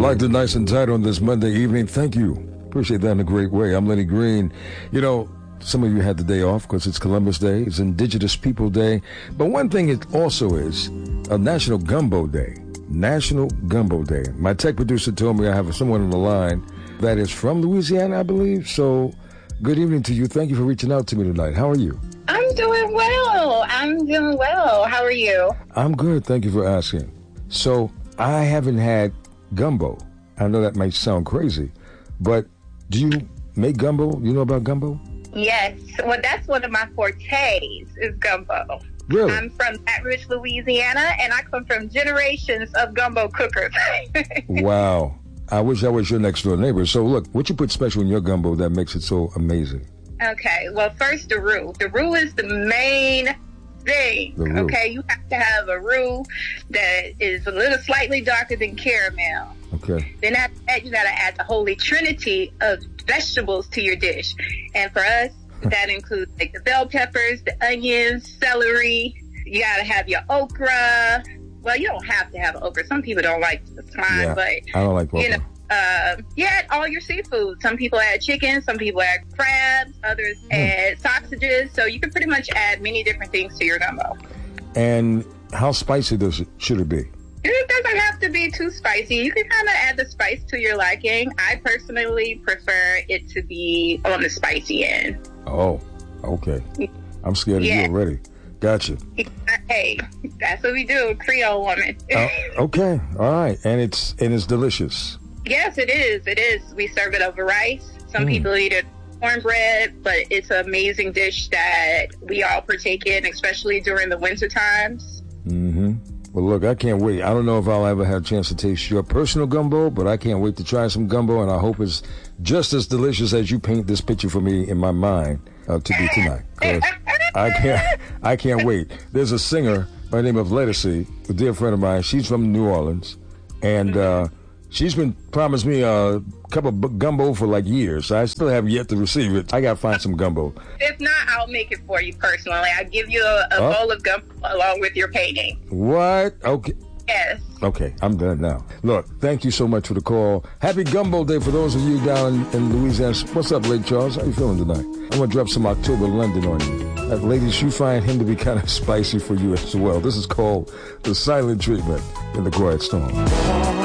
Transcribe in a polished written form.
Locked in nice and tight on this Monday evening. Thank you. Appreciate that in a great way. I'm Lenny Green. You know, some of you had the day off because it's Columbus Day. It's Indigenous People Day. But one thing it also is a National Gumbo Day. National Gumbo Day. My tech producer told me I have someone on the line that is from Louisiana, I believe. So good evening to you. Thank you for reaching out to me tonight. How are you? I'm doing well. How are you? I'm good. Thank you for asking. So I haven't had gumbo. I know that might sound crazy, but do you make gumbo? You know about gumbo? Yes. Well, that's one of my fortes is gumbo. Really? I'm from Baton Rouge, Louisiana, and I come from generations of gumbo cookers. Wow. I wish I was your next door neighbor. So look, what you put special in your gumbo that makes it so amazing? Okay. Well, first, the roux. The roux is the main thing. Okay. You have to have a roux that is a little slightly darker than caramel. Okay. Then after that, you got to add the holy trinity of vegetables to your dish. And for us, that includes like the bell peppers, the onions, celery. You got to have your okra. Well, you don't have to have okra. Some people don't like the slime, but I don't like okra. You know, add all your seafood. Some people add chicken, some people add crabs, others add sausages. So you can pretty much add many different things to your gumbo. And how spicy should it be? It doesn't have to be too spicy. You can kind of add the spice to your liking. I personally prefer it to be on the spicy end. Oh, okay. I'm scared of you already. Gotcha. Hey, that's what we do, Creole woman. Okay, all right. And it's delicious. Yes, it is. It is. We serve it over rice. Some people eat it cornbread, but it's an amazing dish that we all partake in, especially during the winter times. Mm-hmm. Well, look, I can't wait. I don't know if I'll ever have a chance to taste your personal gumbo, but I can't wait to try some gumbo, and I hope it's just as delicious as you paint this picture for me in my mind to be tonight. 'Cause I can't wait. There's a singer by the name of Lettucey, a dear friend of mine. She's from New Orleans, and she's been promised me a cup of gumbo for like years. I still have yet to receive it. I got to find some gumbo. If not, I'll make it for you personally. I'll give you a bowl of gumbo along with your painting. What? Okay. Yes. Okay, I'm done now. Look, thank you so much for the call. Happy Gumbo Day for those of you down in Louisiana. What's up, Lake Charles? How you feeling tonight? I'm going to drop some October London on you. Ladies, you find him to be kind of spicy for you as well. This is called The Silent Treatment in the Quiet Storm.